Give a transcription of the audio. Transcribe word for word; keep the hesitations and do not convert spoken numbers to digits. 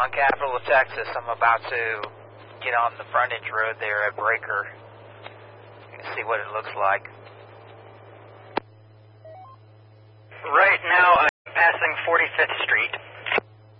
on Capitol, Texas. I'm about to get on the frontage road there at Breaker and see what it looks like. Right now, I'm passing forty-fifth Street.